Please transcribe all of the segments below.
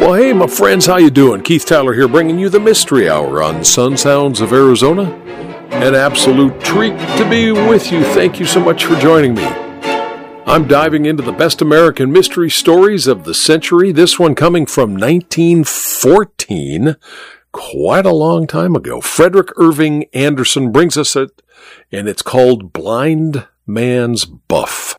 Well, hey, my friends, how you doing? Keith Tyler here, bringing you the Mystery Hour on Sun Sounds of Arizona. An absolute treat to be with you. Thank you so much for joining me. I'm diving into the best American mystery stories of the century, this one coming from 1914, quite a long time ago. Frederick Irving Anderson brings us it, and it's called Blind Man's Buff.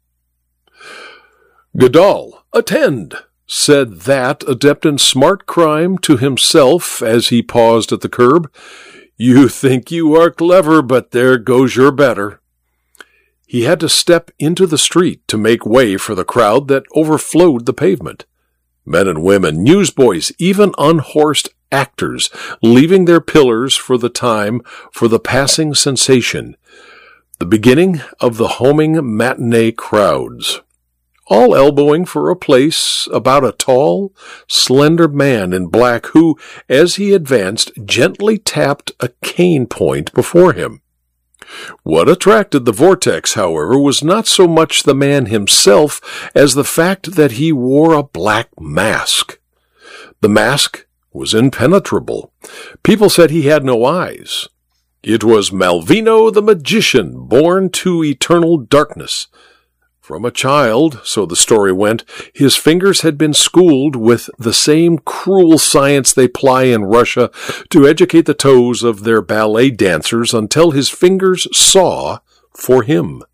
Goodall, attend, said that adept in smart crime to himself as he paused at the curb. You think you are clever, but there goes your better. He had to step into the street to make way for the crowd that overflowed the pavement. Men and women, newsboys, even unhorsed actors, leaving their pillars for the time for the passing sensation. The beginning of the homing matinee crowds. All elbowing for a place about a tall, slender man in black who, as he advanced, gently tapped a cane point before him. What attracted the vortex, however, was not so much the man himself as the fact that he wore a black mask. The mask was impenetrable. People said he had no eyes. It was Malvino the magician, born to eternal darkness. From a child, so the story went, his fingers had been schooled with the same cruel science they ply in Russia to educate the toes of their ballet dancers until his fingers saw for him.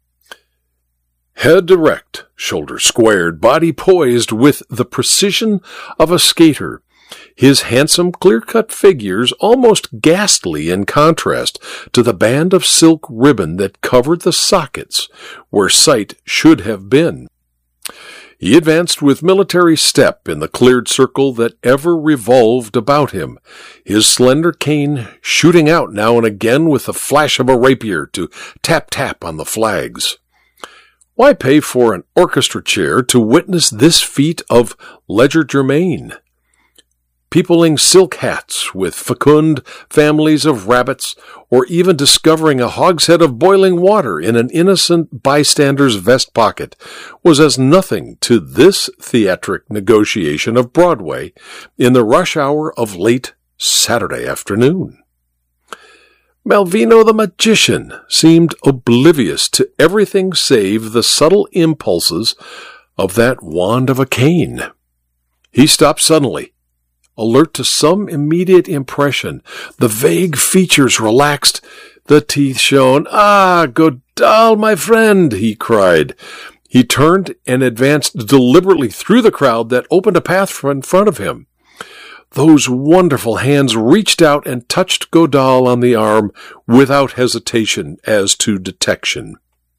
Head erect, shoulders squared, body poised with the precision of a skater, his handsome, clear-cut figures almost ghastly in contrast to the band of silk ribbon that covered the sockets where sight should have been. He advanced with military step in the cleared circle that ever revolved about him, his slender cane shooting out now and again with the flash of a rapier to tap-tap on the flags. Why pay for an orchestra chair to witness this feat of legerdemain? Peopling silk hats with fecund families of rabbits, or even discovering a hogshead of boiling water in an innocent bystander's vest pocket, was as nothing to this theatric negotiation of Broadway in the rush hour of late Saturday afternoon. Malvino the magician seemed oblivious to everything save the subtle impulses of that wand of a cane. He stopped suddenly, alert to some immediate impression. The vague features relaxed, the teeth shone. "Ah, Goodall, my friend," he cried. He turned and advanced deliberately through the crowd that opened a path in front of him. Those wonderful hands reached out and touched Goodall on the arm without hesitation as to detection.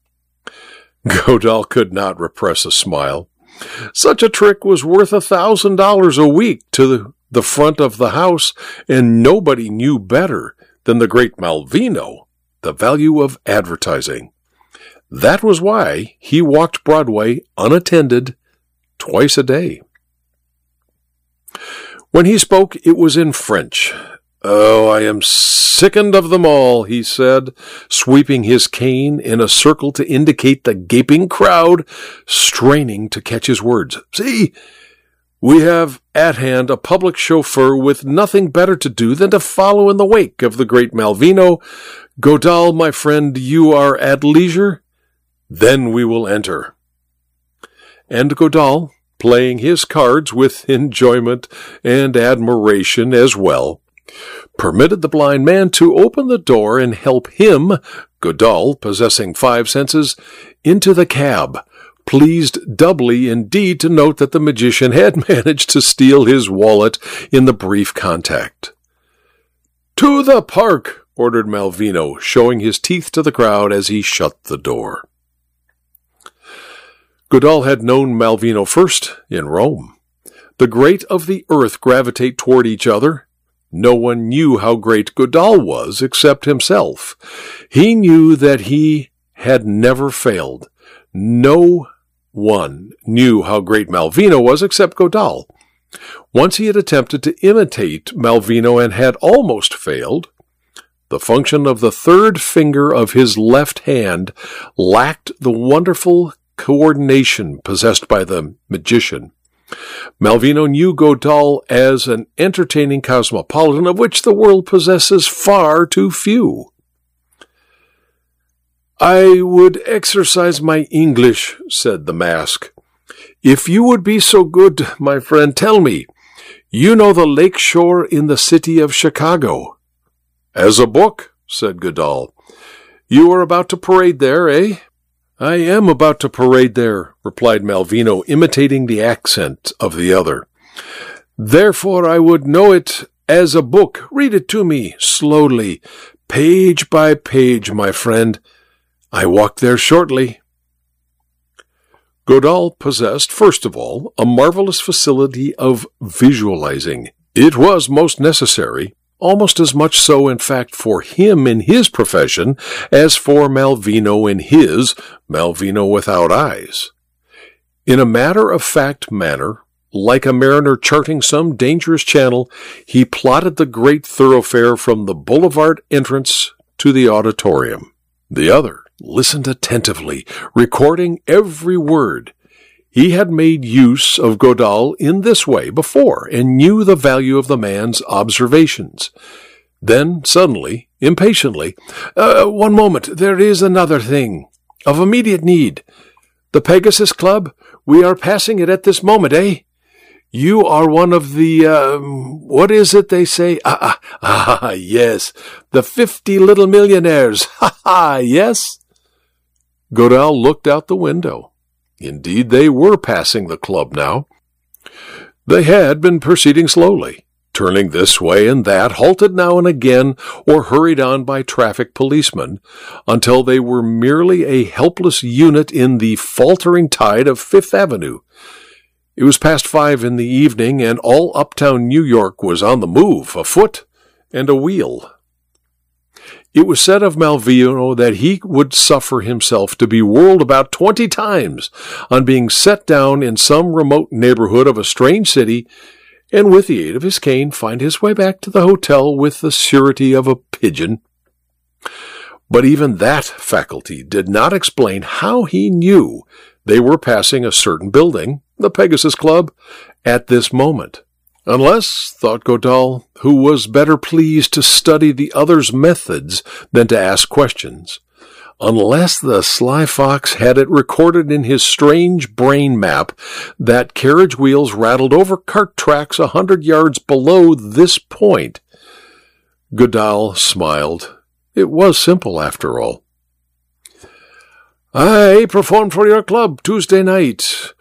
Goodall could not repress a smile. Such a trick was worth $1,000 a week to the front of the house, and nobody knew better than the great Malvino the value of advertising. That was why he walked Broadway unattended twice a day. When he spoke, it was in French. "Oh, I am sickened of them all," he said, sweeping his cane in a circle to indicate the gaping crowd, straining to catch his words. "See, we have at hand a public chauffeur with nothing better to do than to follow in the wake of the great Malvino. Goodall, my friend, you are at leisure? Then we will enter." And Goodall, playing his cards with enjoyment and admiration as well, permitted the blind man to open the door and help him, Goodall, possessing 5 senses, into the cab, pleased doubly indeed to note that the magician had managed to steal his wallet in the brief contact. "To the park," ordered Malvino, showing his teeth to the crowd as he shut the door. Goodall had known Malvino first in Rome. The great of the earth gravitate toward each other. No one knew how great Goodall was except himself. He knew that he had never failed. No one knew how great Malvino was except Goodall. Once he had attempted to imitate Malvino and had almost failed. The function of the third finger of his left hand lacked the wonderful coordination possessed by the magician. Malvino knew Godal as an entertaining cosmopolitan of which the world possesses far too few. "I would exercise my English," said the mask. "If you would be so good, my friend, tell me, you know the lake shore in the city of Chicago?" "As a book," said Godal. "You are about to parade there, eh?" "I am about to parade there," replied Malvino, imitating the accent of the other. "Therefore I would know it as a book. Read it to me, slowly, page by page, my friend. I walk there shortly." Godal possessed, first of all, a marvelous facility of visualizing. It was most necessary, almost as much so, in fact, for him in his profession as for Malvino in his, Malvino without eyes. In a matter-of-fact manner, like a mariner charting some dangerous channel, he plotted the great thoroughfare from the boulevard entrance to the auditorium. The other listened attentively, recording every word. He had made use of Godal in this way before, and knew the value of the man's observations. Then, suddenly, impatiently, "One moment, there is another thing, of immediate need. The Pegasus Club, we are passing it at this moment, eh? You are one of the, what is it they say? Yes, the 50 little millionaires. Yes?" Godal looked out the window. Indeed, they were passing the club now. They had been proceeding slowly, turning this way and that, halted now and again, or hurried on by traffic policemen, until they were merely a helpless unit in the faltering tide of Fifth Avenue. It was past 5 in the evening, and all uptown New York was on the move, afoot and a wheel. It was said of Malvino that he would suffer himself to be whirled about 20 times on being set down in some remote neighborhood of a strange city, and with the aid of his cane find his way back to the hotel with the surety of a pigeon. But even that faculty did not explain how he knew they were passing a certain building, the Pegasus Club, at this moment. Unless, thought Godal, who was better pleased to study the other's methods than to ask questions, unless the sly fox had it recorded in his strange brain map that carriage wheels rattled over cart tracks 100 yards below this point. Godal smiled. It was simple, after all. "I perform for your club Tuesday night.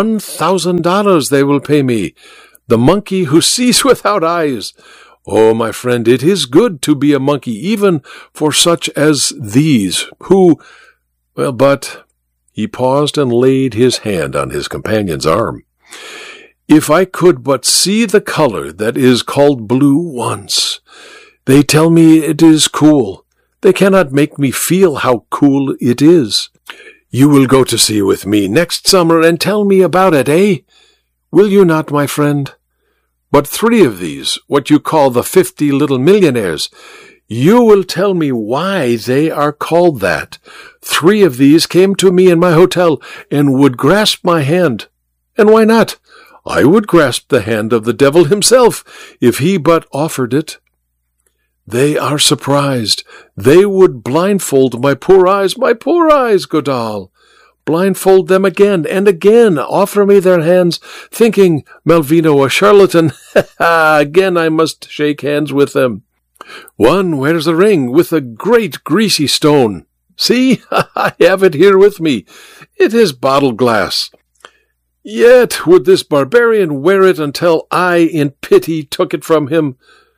$1,000 they will pay me. The monkey who sees without eyes. Oh, my friend, it is good to be a monkey, even for such as these, who... Well, but..." He paused and laid his hand on his companion's arm. "If I could but see the color that is called blue once. They tell me it is cool. They cannot make me feel how cool it is. You will go to sea with me next summer and tell me about it, eh? Will you not, my friend? But 3 of these, what you call the 50 little millionaires, you will tell me why they are called that. 3 of these came to me in my hotel and would grasp my hand. And why not? I would grasp the hand of the devil himself, if he but offered it. They are surprised. They would blindfold my poor eyes, Godal. Blindfold them again and again, offer me their hands, thinking Malvino a charlatan. Again I must shake hands with them. One wears a ring with a great greasy stone. See, I have it here with me. It is bottle glass. Yet would this barbarian wear it until I, in pity, took it from him."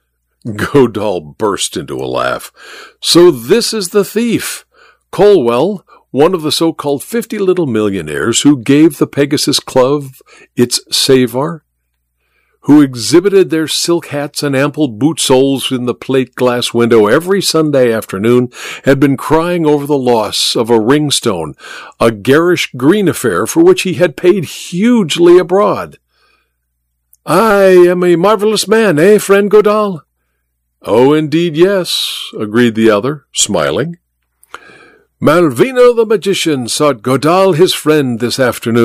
Godal burst into a laugh. "So this is the thief. Colwell, one of the so-called 50 little millionaires who gave the Pegasus Club its savoir, who exhibited their silk hats and ample boot soles in the plate glass window every Sunday afternoon, had been crying over the loss of a ringstone, a garish green affair for which he had paid hugely abroad. I am a marvelous man, eh, friend Godal?" "Oh, indeed, yes," agreed the other, smiling. "Malvino the magician sought Godal his friend this afternoon.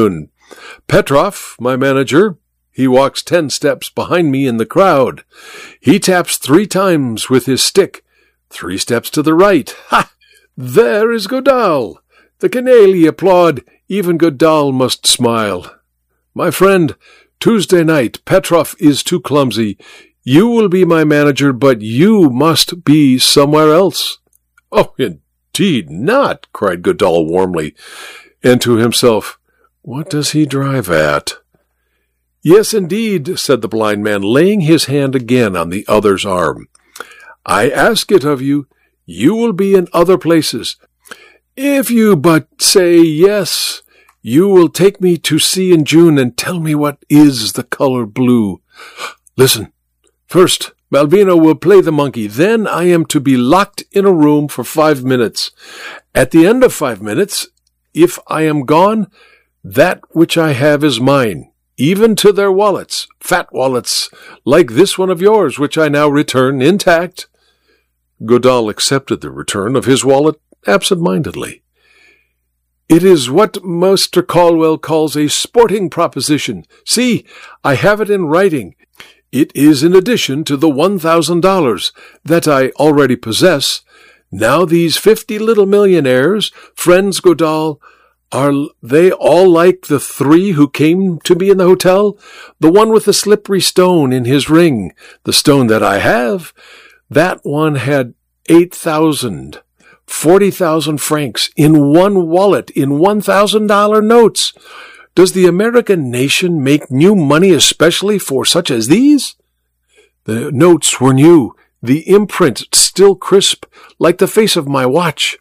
Petrov, my manager, he walks 10 steps behind me in the crowd. He taps 3 times with his stick, 3 steps to the right. Ha! There is Godal. The canaille applaud. Even Godal must smile. My friend, Tuesday night, Petrov is too clumsy. You will be my manager, but you must be somewhere else. Oh, indeed not, cried Godal warmly, and to himself, what does he drive at? Yes, indeed, said the blind man, laying his hand again on the other's arm. I ask it of you. You will be in other places. If you but say yes, you will take me to sea in June and tell me what is the color blue. Listen. First, Malvino will play the monkey. Then I am to be locked in a room for 5 minutes. At the end of 5 minutes, if I am gone, that which I have is mine, even to their wallets, fat wallets, like this one of yours, which I now return intact. Godal accepted the return of his wallet absent-mindedly. It is what Mr. Caldwell calls a sporting proposition. See, I have it in writing. It is in addition to the $1,000 that I already possess. Now these 50 little millionaires, friends Godal, are they all like the 3 who came to me in the hotel? The one with the slippery stone in his ring, the stone that I have, that one had 8,000, 40,000 francs in one wallet in $1,000 notes. Does the American nation make new money especially for such as these? The notes were new, the imprint still crisp, like the face of my watch.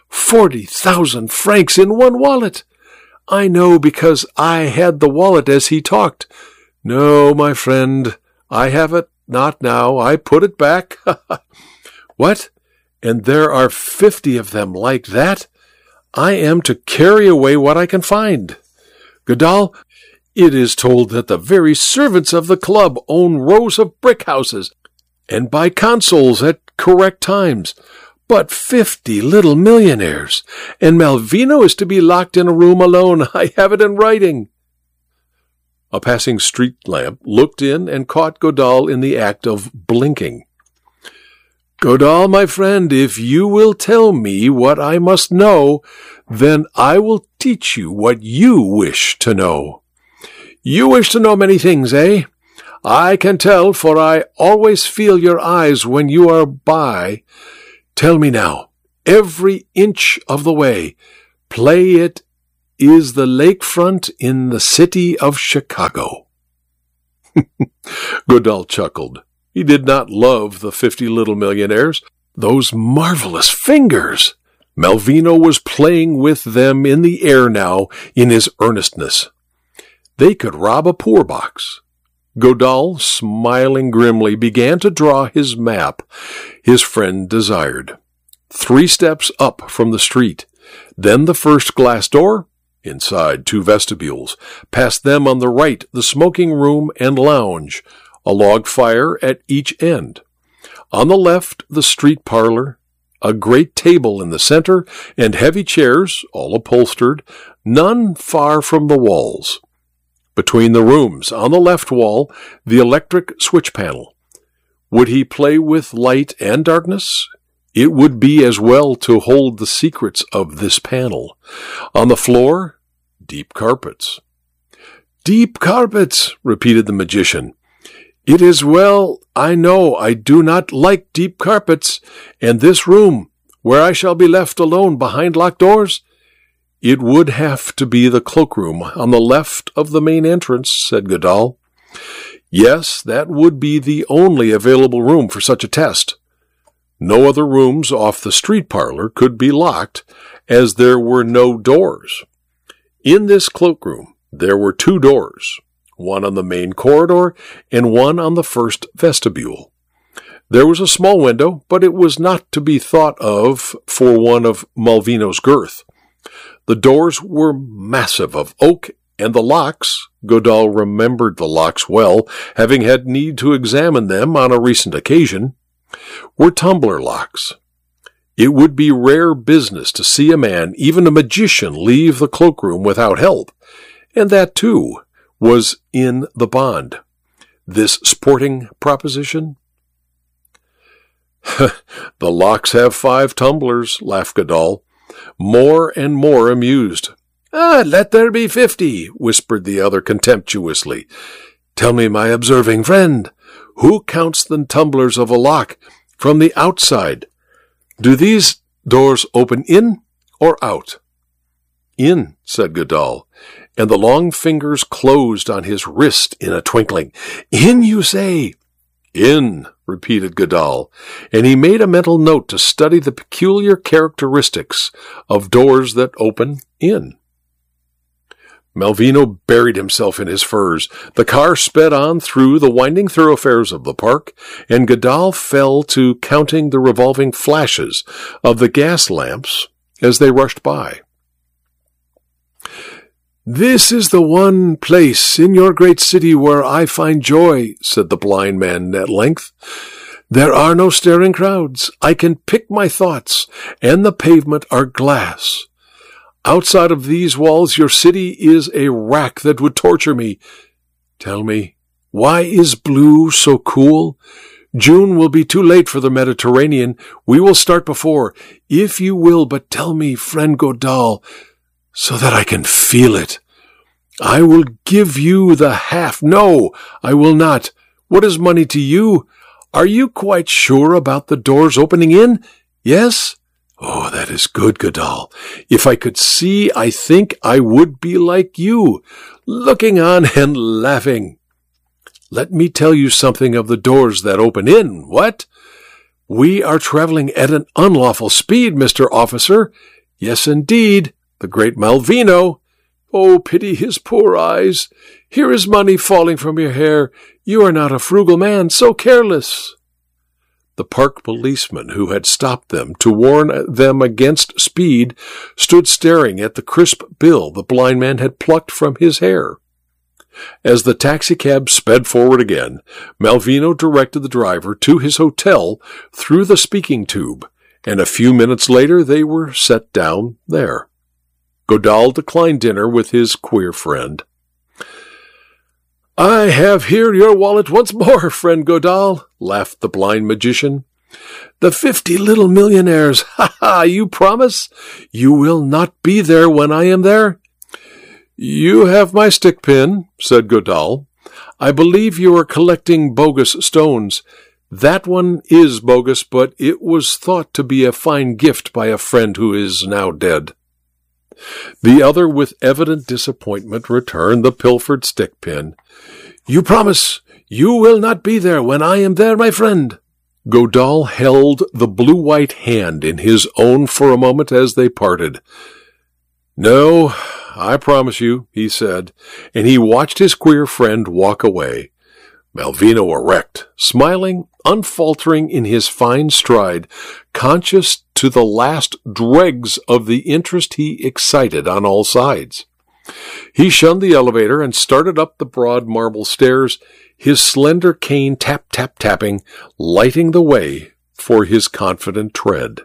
40,000 francs in one wallet. I know because I had the wallet as he talked. No, my friend, I have it not now. I put it back. What? And there are 50 of them like that? I am to carry away what I can find. Godal, it is told that the very servants of the club own rows of brick houses and buy consoles at correct times. But 50 little millionaires, and Malvino is to be locked in a room alone. I have it in writing. A passing street lamp looked in and caught Godal in the act of blinking. Godal, my friend, if you will tell me what I must know, then I will teach you what you wish to know. You wish to know many things, eh? I can tell, for I always feel your eyes when you are by. Tell me now, every inch of the way, play it is the lakefront in the city of Chicago. Godal chuckled. He did not love the 50 little millionaires. Those marvelous fingers! Malvino was playing with them in the air now in his earnestness. They could rob a poor box. Godal, smiling grimly, began to draw his map his friend desired. 3 steps up from the street, then the first glass door, inside 2 vestibules, past them on the right the smoking room and lounge, a log fire at each end. On the left the street parlor, a great table in the center, and heavy chairs, all upholstered, none far from the walls. Between the rooms, on the left wall, the electric switch panel. Would he play with light and darkness? It would be as well to hold the secrets of this panel. On the floor, deep carpets. Deep carpets, repeated the magician. It is well, I know I do not like deep carpets, and this room, where I shall be left alone behind locked doors, it would have to be the cloakroom on the left of the main entrance, said Godal. Yes, that would be the only available room for such a test. No other rooms off the street parlor could be locked, as there were no doors. In this cloakroom there were 2 doors, one on the main corridor and one on the first vestibule. There was a small window, but it was not to be thought of for one of Malvino's girth. The doors were massive of oak, and the locks, Godal remembered the locks well, having had need to examine them on a recent occasion, were tumbler locks. It would be rare business to see a man, even a magician, leave the cloakroom without help, and that, too, was in the bond. This sporting proposition? The locks have 5 tumblers, laughed Goodall, more and more amused. Let there be 50, whispered the other contemptuously. Tell me, my observing friend, who counts the tumblers of a lock from the outside? Do these doors open in or out? In, said Goodall, and the long fingers closed on his wrist in a twinkling. In, you say? In, repeated Goodall, and he made a mental note to study the peculiar characteristics of doors that open in. Malvino buried himself in his furs. The car sped on through the winding thoroughfares of the park, and Goodall fell to counting the revolving flashes of the gas lamps as they rushed by. This is the one place in your great city where I find joy, said the blind man at length. There are no staring crowds. I can pick my thoughts, and the pavement are glass. Outside of these walls, your city is a rack that would torture me. Tell me, why is blue so cool? June will be too late for the Mediterranean. We will start before, if you will but tell me, friend Goodall, so that I can feel it. I will give you the half. No, I will not. What is money to you? Are you quite sure about the doors opening in? Yes? Oh, that is good, Goodall. If I could see, I think I would be like you, looking on and laughing. Let me tell you something of the doors that open in, what? We are traveling at an unlawful speed, Mr. Officer. Yes, indeed, the great Malvino. Oh, pity his poor eyes. Here is money falling from your hair. You are not a frugal man, so careless. The park policeman who had stopped them to warn them against speed stood staring at the crisp bill the blind man had plucked from his hair. As the taxicab sped forward again, Malvino directed the driver to his hotel through the speaking tube, and a few minutes later they were set down there. Goodall declined dinner with his queer friend. I have here your wallet once more, friend Goodall, laughed the blind magician. The 50 little millionaires, ha, you promise? You will not be there when I am there? You have my stick pin, said Goodall. I believe you are collecting bogus stones. That one is bogus, but it was thought to be a fine gift by a friend who is now dead. The other, with evident disappointment, returned the pilfered stick pin. You promise you will not be there when I am there, my friend? Goodall held the blue-white hand in his own for a moment as they parted. No, I promise you, he said, and he watched his queer friend walk away. Malvino erect, smiling, unfaltering in his fine stride, conscious to the last dregs of the interest he excited on all sides. He shunned the elevator and started up the broad marble stairs, his slender cane tap-tap-tapping, lighting the way for his confident tread.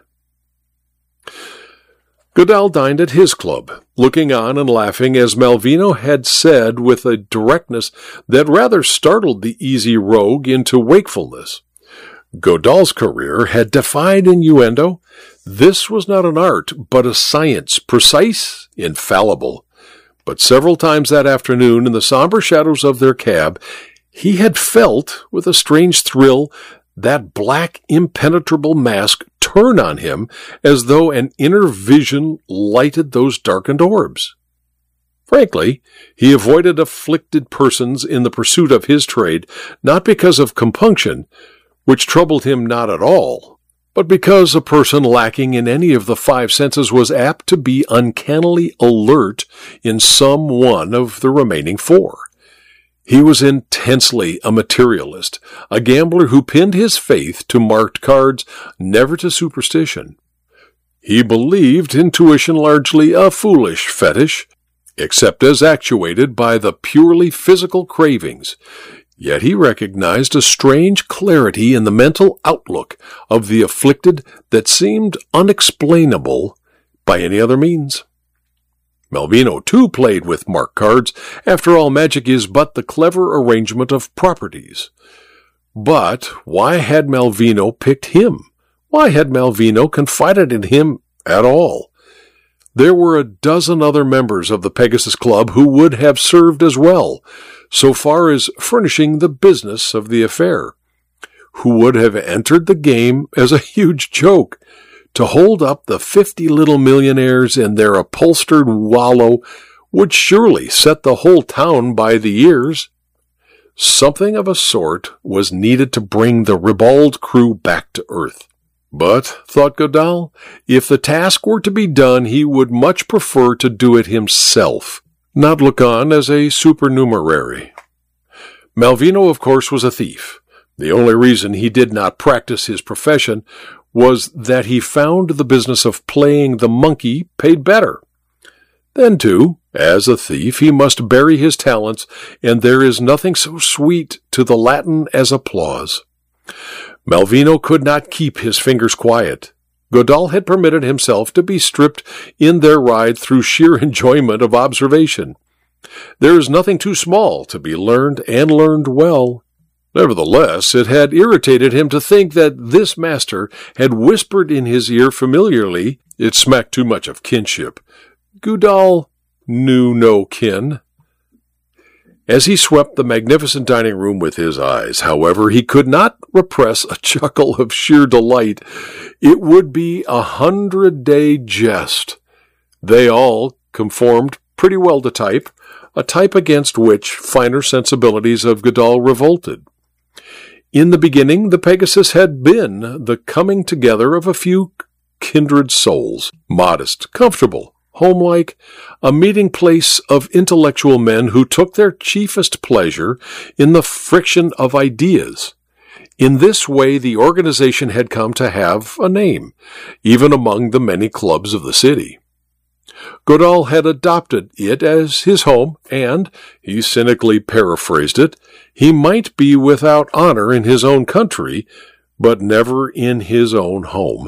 Goodall dined at his club, looking on and laughing as Malvino had said with a directness that rather startled the easy rogue into wakefulness. Goodall's career had defied innuendo. This was not an art, but a science, precise, infallible. But several times that afternoon, in the somber shadows of their cab, he had felt, with a strange thrill, that black, impenetrable mask turn on him as though an inner vision lighted those darkened orbs. Frankly, he avoided afflicted persons in the pursuit of his trade, not because of compunction, which troubled him not at all, but because a person lacking in any of the 5 senses was apt to be uncannily alert in some one of the remaining 4. He was intensely a materialist, a gambler who pinned his faith to marked cards, never to superstition. He believed intuition largely a foolish fetish, except as actuated by the purely physical cravings. Yet he recognized a strange clarity in the mental outlook of the afflicted that seemed unexplainable by any other means. Malvino, too, played with marked cards. After all, magic is but the clever arrangement of properties. But why had Malvino picked him? Why had Malvino confided in him at all? There were a dozen other members of the Pegasus Club who would have served as well, so far as furnishing the business of the affair, who would have entered the game as a huge joke. To hold up the 50 little millionaires in their upholstered wallow would surely set the whole town by the ears. Something of a sort was needed to bring the ribald crew back to earth. But, thought Godal, if the task were to be done, he would much prefer to do it himself, not look on as a supernumerary. Malvino, of course, was a thief. The only reason he did not practice his profession was that he found the business of playing the monkey paid better. Then, too, as a thief, he must bury his talents, and there is nothing so sweet to the Latin as applause. Malvino could not keep his fingers quiet. Godal had permitted himself to be stripped in their ride through sheer enjoyment of observation. There is nothing too small to be learned, and learned well. Nevertheless, it had irritated him to think that this master had whispered in his ear familiarly. It smacked too much of kinship. Godal knew no kin. As he swept the magnificent dining room with his eyes, however, he could not repress a chuckle of sheer delight. It would be 100-day jest. They all conformed pretty well to type, a type against which finer sensibilities of Godal revolted. In the beginning, the Pegasus had been the coming together of a few kindred souls, modest, comfortable, homelike, a meeting place of intellectual men who took their chiefest pleasure in the friction of ideas. In this way, the organization had come to have a name, even among the many clubs of the city. Godal had adopted it as his home, and, he cynically paraphrased it, he might be without honor in his own country, but never in his own home.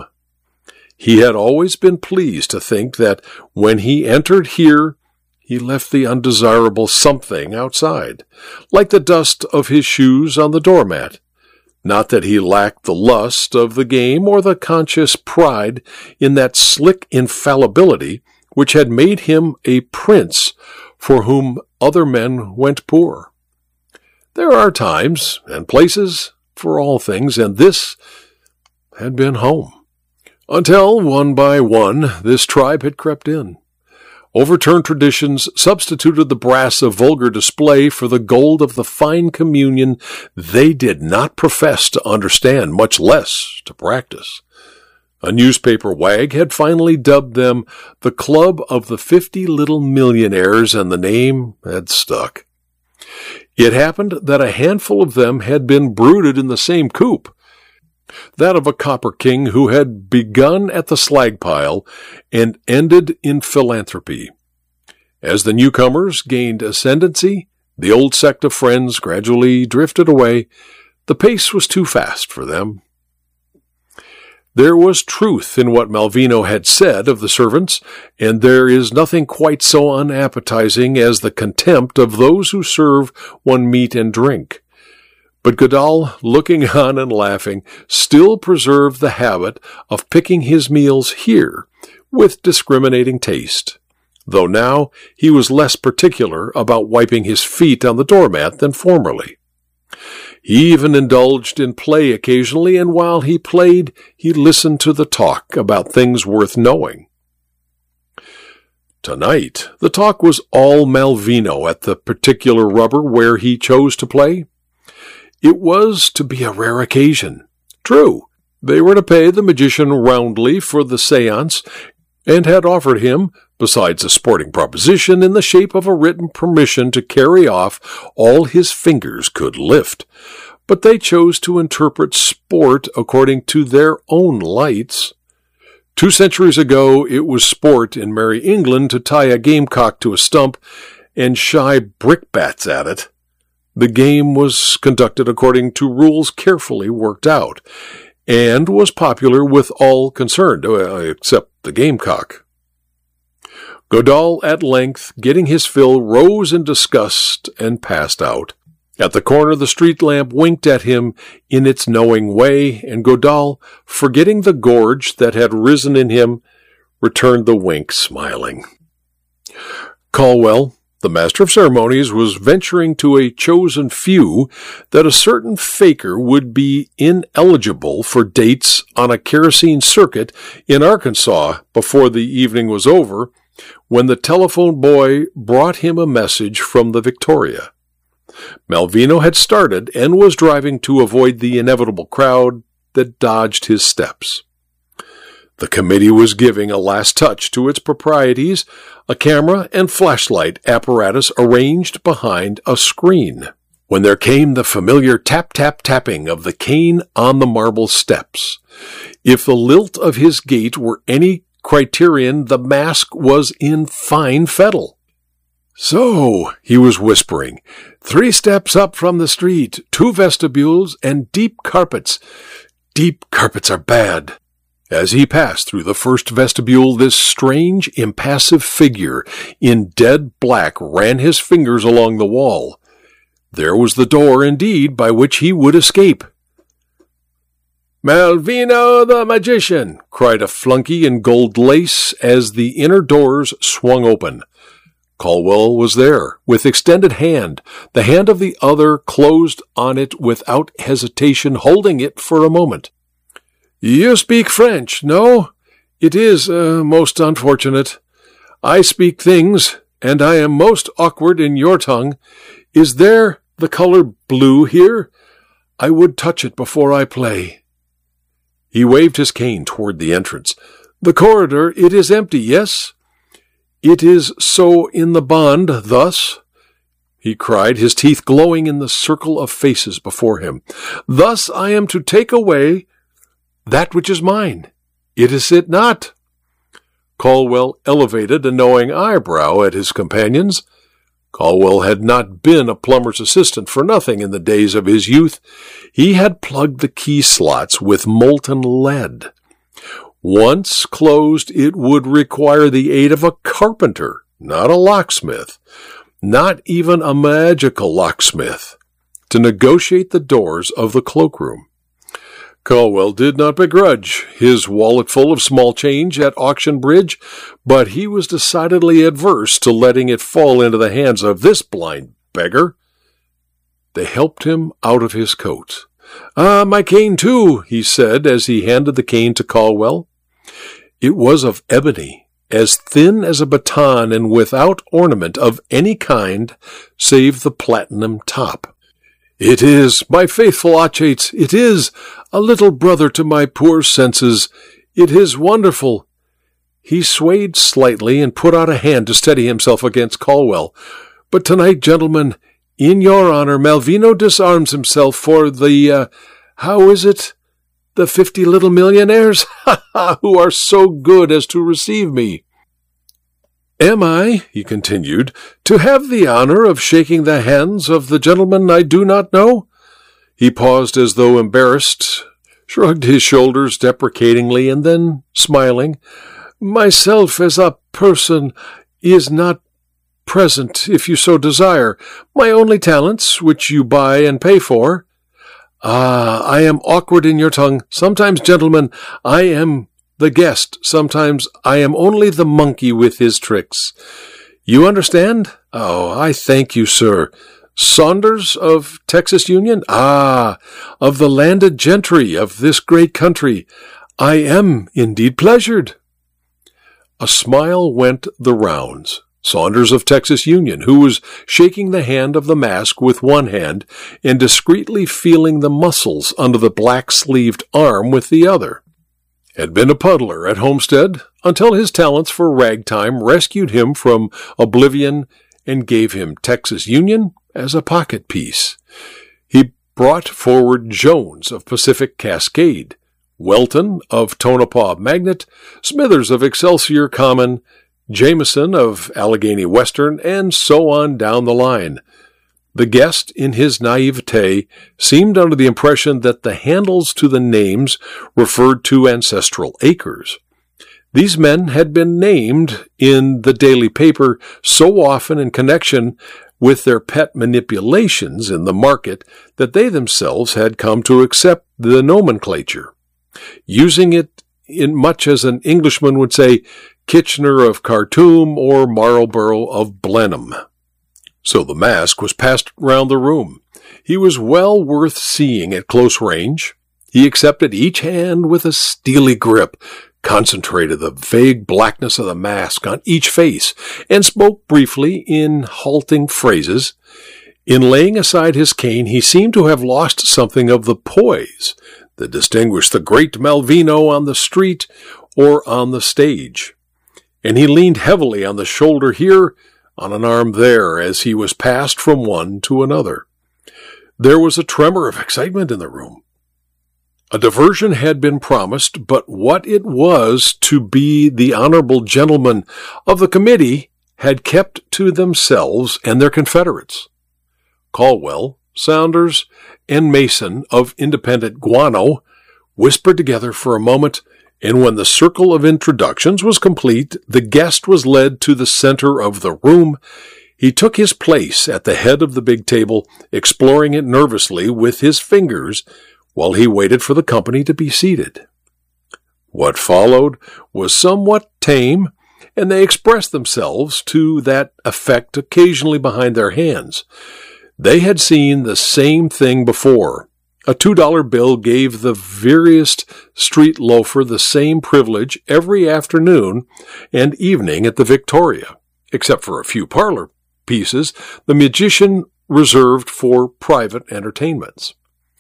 He had always been pleased to think that when he entered here, he left the undesirable something outside, like the dust of his shoes on the doormat. Not that he lacked the lust of the game or the conscious pride in that slick infallibility which had made him a prince for whom other men went poor. There are times and places for all things, and this had been home. Until, one by one, this tribe had crept in. Overturned traditions substituted the brass of vulgar display for the gold of the fine communion they did not profess to understand, much less to practice. A newspaper wag had finally dubbed them the Club of the 50 Little Millionaires, and the name had stuck. It happened that a handful of them had been brooded in the same coop, that of a copper king who had begun at the slag pile and ended in philanthropy. As the newcomers gained ascendancy, the old sect of friends gradually drifted away. The pace was too fast for them. There was truth in what Malvino had said of the servants, and there is nothing quite so unappetizing as the contempt of those who serve one meat and drink. But Godal, looking on and laughing, still preserved the habit of picking his meals here with discriminating taste, though now he was less particular about wiping his feet on the doormat than formerly. He even indulged in play occasionally, and while he played, he listened to the talk about things worth knowing. Tonight, the talk was all Malvino at the particular rubber where he chose to play. It was to be a rare occasion. True, they were to pay the magician roundly for the seance, and had offered him, besides a sporting proposition in the shape of a written permission to carry off all his fingers could lift. But they chose to interpret sport according to their own lights. 2 centuries ago, it was sport in Merry England to tie a gamecock to a stump and shy brickbats at it. The game was conducted according to rules carefully worked out, and was popular with all concerned, except the gamecock. Godall, at length, getting his fill, rose in disgust and passed out. At the corner, the street lamp winked at him in its knowing way, and Godall, forgetting the gorge that had risen in him, returned the wink, smiling. Caldwell, the master of ceremonies, was venturing to a chosen few that a certain faker would be ineligible for dates on a kerosene circuit in Arkansas before the evening was over, when the telephone boy brought him a message from the Victoria. Malvino had started and was driving to avoid the inevitable crowd that dodged his steps. The committee was giving a last touch to its proprieties, a camera and flashlight apparatus arranged behind a screen, when there came the familiar tap-tap-tapping of the cane on the marble steps. If the lilt of his gait were any criterion, the mask was in fine fettle. "So," he was whispering, "3 steps up from the street, 2 vestibules, and deep carpets. Deep carpets are bad." As he passed through the first vestibule, this strange, impassive figure in dead black ran his fingers along the wall. There was the door, indeed, by which he would escape. "Malvino the magician!" cried a flunky in gold lace as the inner doors swung open. Caldwell was there, with extended hand. The hand of the other closed on it without hesitation, holding it for a moment. "You speak French, no? It is most unfortunate. I speak things, and I am most awkward in your tongue. Is there the color blue here? I would touch it before I play." He waved his cane toward the entrance. "The corridor, it is empty, yes? It is so in the bond, thus," he cried, his teeth glowing in the circle of faces before him. "Thus I am to take away that which is mine. Is it not?" Caldwell elevated a knowing eyebrow at his companions. Caldwell had not been a plumber's assistant for nothing in the days of his youth. He had plugged the key slots with molten lead. Once closed, it would require the aid of a carpenter, not a locksmith, not even a magical locksmith, to negotiate the doors of the cloakroom. Caldwell did not begrudge his wallet full of small change at auction bridge, but he was decidedly adverse to letting it fall into the hands of this blind beggar. They helped him out of his coat. My cane, too," he said as he handed the cane to Caldwell. It was of ebony, as thin as a baton and without ornament of any kind save the platinum top. "It is, my faithful Achates, it is, a little brother to my poor senses. It is wonderful." He swayed slightly and put out a hand to steady himself against Caldwell. "But tonight, gentlemen, in your honor, Malvino disarms himself for the, how is it? The 50 little millionaires, who are so good as to receive me. Am I," he continued, "to have the honor of shaking the hands of the gentleman I do not know?" He paused as though embarrassed, shrugged his shoulders deprecatingly, and then, smiling, "Myself as a person is not present, if you so desire. My only talents, which you buy and pay for. I am awkward in your tongue. Sometimes, gentlemen, I am the guest. Sometimes I am only the monkey with his tricks. You understand? Oh, I thank you, sir. Saunders of Texas Union? Of the landed gentry of this great country. I am indeed pleasured." A smile went the rounds. Saunders of Texas Union, who was shaking the hand of the mask with one hand and discreetly feeling the muscles under the black-sleeved arm with the other, had been a puddler at Homestead until his talents for ragtime rescued him from oblivion and gave him Texas Union as a pocket piece. He brought forward Jones of Pacific Cascade, Welton of Tonopah Magnet, Smithers of Excelsior Common, Jameson of Allegheny Western, and so on down the line. The guest, in his naivete, seemed under the impression that the handles to the names referred to ancestral acres. These men had been named in the daily paper so often in connection with their pet manipulations in the market that they themselves had come to accept the nomenclature, using it in much as an Englishman would say Kitchener of Khartoum or Marlborough of Blenheim. So the mask was passed round the room. He was well worth seeing at close range. He accepted each hand with a steely grip, concentrated the vague blackness of the mask on each face, and spoke briefly in halting phrases. In laying aside his cane, he seemed to have lost something of the poise that distinguished the great Malvino on the street or on the stage. And he leaned heavily on the shoulder here, on an arm there, as he was passed from one to another. There was a tremor of excitement in the room. A diversion had been promised, but what it was to be the honorable gentlemen of the committee had kept to themselves and their confederates. Caldwell, Saunders, and Mason of Independent Guano whispered together for a moment, and when the circle of introductions was complete, the guest was led to the center of the room. He took his place at the head of the big table, exploring it nervously with his fingers while he waited for the company to be seated. What followed was somewhat tame, and they expressed themselves to that effect occasionally behind their hands. They had seen the same thing before. A $2 bill gave the veriest street loafer the same privilege every afternoon and evening at the Victoria, except for a few parlor pieces the magician reserved for private entertainments.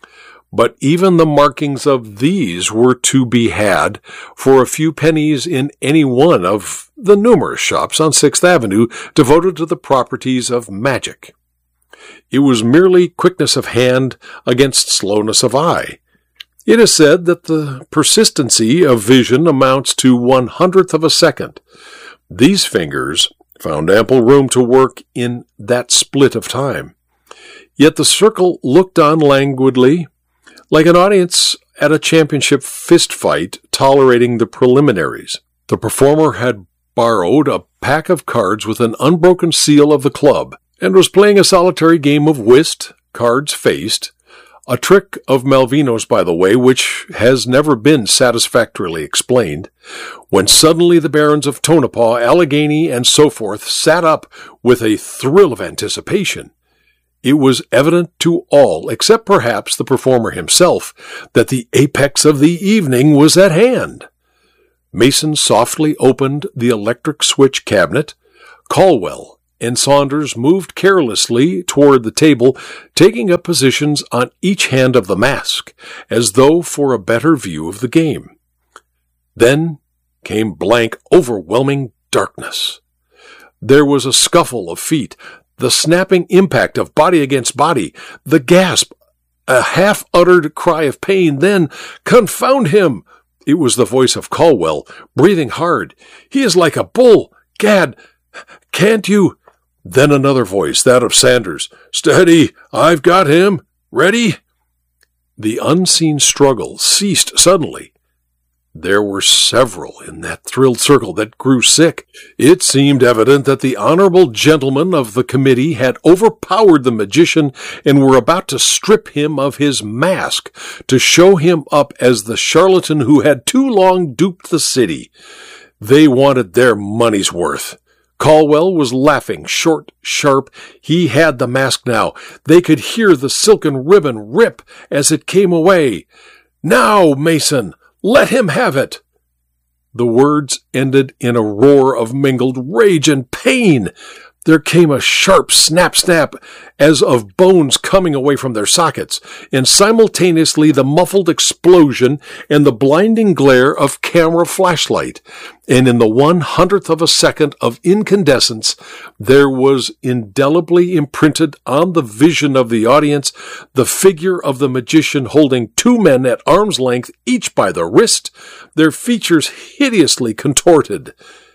But even the markings of these were to be had for a few pennies in any one of the numerous shops on 6th Avenue devoted to the properties of magic. It was merely quickness of hand against slowness of eye. It is said that the persistency of vision amounts to 1/100th of a second. These fingers found ample room to work in that split of time. Yet the circle looked on languidly, like an audience at a championship fist fight tolerating the preliminaries. The performer had borrowed a pack of cards with an unbroken seal of the club, and was playing a solitary game of whist, cards faced, a trick of Malvino's, by the way, which has never been satisfactorily explained, when suddenly the barons of Tonopah, Allegheny, and so forth sat up with a thrill of anticipation. It was evident to all, except perhaps the performer himself, that the apex of the evening was at hand. Mason softly opened the electric switch cabinet. Caldwell and Saunders moved carelessly toward the table, taking up positions on each hand of the mask, as though for a better view of the game. Then came blank, overwhelming darkness. There was a scuffle of feet, the snapping impact of body against body, the gasp, a half-uttered cry of pain, then, "Confound him!" It was the voice of Caldwell, breathing hard. "He is like a bull! Gad, can't you—" Then another voice, that of Sanders. "Steady! I've got him! Ready?" The unseen struggle ceased suddenly. There were several in that thrilled circle that grew sick. It seemed evident that the honorable gentlemen of the committee had overpowered the magician and were about to strip him of his mask to show him up as the charlatan who had too long duped the city. They wanted their money's worth. Caldwell was laughing, short, sharp. He had the mask now. They could hear the silken ribbon rip as it came away. "Now, Mason! Let him have it!" The words ended in a roar of mingled rage and pain. There came a sharp snap-snap as of bones coming away from their sockets, and simultaneously the muffled explosion and the blinding glare of camera flashlight. And in the 1/100th of a second of incandescence, there was indelibly imprinted on the vision of the audience the figure of the magician holding two men at arm's length, each by the wrist, their features hideously contorted.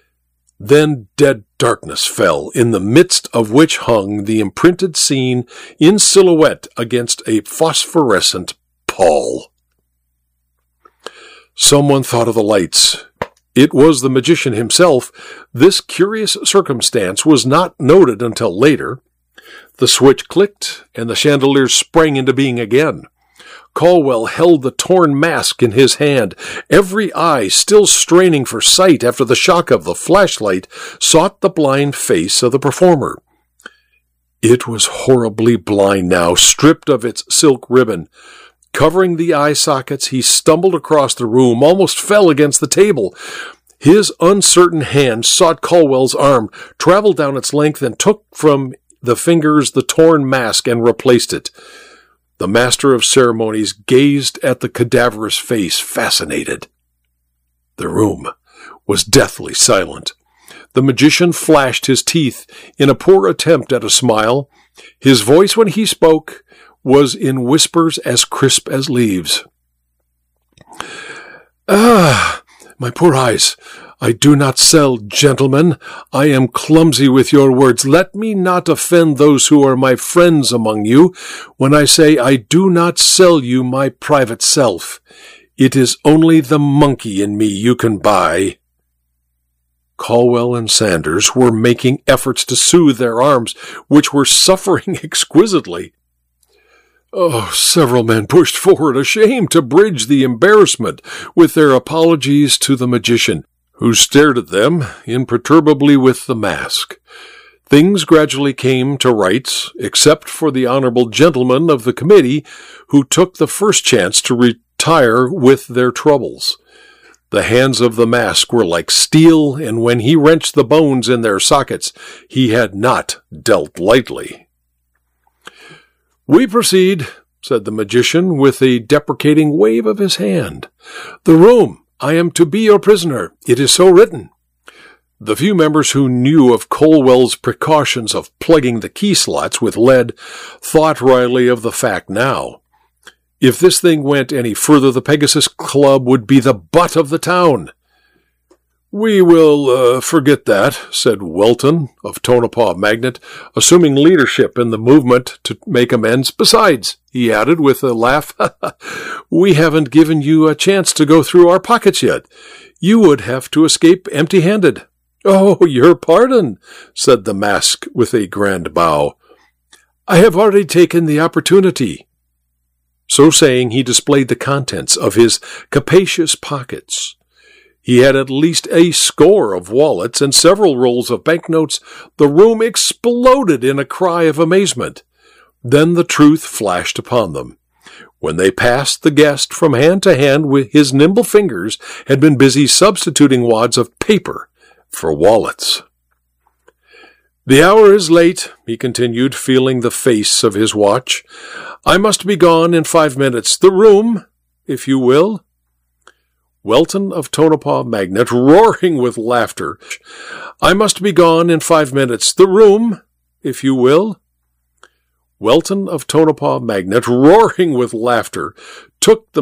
Then dead darkness fell, in the midst of which hung the imprinted scene in silhouette against a phosphorescent pall. Someone thought of the lights. It was the magician himself. This curious circumstance was not noted until later. The switch clicked, and the chandelier sprang into being again. Caldwell held the torn mask in his hand. Every eye, still straining for sight after the shock of the flashlight, sought the blind face of the performer. It was horribly blind now, stripped of its silk ribbon. Covering the eye sockets, he stumbled across the room, almost fell against the table. His uncertain hand sought Caldwell's arm, traveled down its length, and took from the fingers the torn mask and replaced it. The master of ceremonies gazed at the cadaverous face, fascinated. The room was deathly silent. The magician flashed his teeth in a poor attempt at a smile. His voice, when he spoke, was in whispers as crisp as leaves. "Ah, my poor eyes! I do not sell, gentlemen. I am clumsy with your words. Let me not offend those who are my friends among you when I say I do not sell you my private self. It is only the monkey in me you can buy." Caldwell and Sanders were making efforts to soothe their arms, which were suffering exquisitely. Several men pushed forward, ashamed to bridge the embarrassment with their apologies to the magician, who stared at them imperturbably with the mask. Things gradually came to rights, except for the honorable gentlemen of the committee, who took the first chance to retire with their troubles. The hands of the mask were like steel, and when he wrenched the bones in their sockets, he had not dealt lightly. "We proceed," said the magician, with a deprecating wave of his hand. "The room. I am to be your prisoner. It is so written." The few members who knew of Caldwell's precautions of plugging the key slots with lead thought wryly of the fact now. If this thing went any further, the Pegasus Club would be the butt of the town. "We will forget that," said Welton of Tonopah Magnet, assuming leadership in the movement to make amends. "Besides," he added with a laugh, "we haven't given you a chance to go through our pockets yet. You would have to escape empty-handed." "Oh, your pardon," said the mask with a grand bow. "I have already taken the opportunity." So saying, he displayed the contents of his capacious pockets. He had at least a score of wallets and several rolls of banknotes. The room exploded in a cry of amazement. Then the truth flashed upon them. When they passed the guest from hand to hand, with his nimble fingers had been busy substituting wads of paper for wallets. "The hour is late," he continued, feeling the face of his watch. "I must be gone in 5 minutes. The room, if you will." Welton of Tonopah Magnet, roaring with laughter. "I must be gone in 5 minutes. The room, if you will." Welton of Tonopah Magnet, roaring with laughter, took the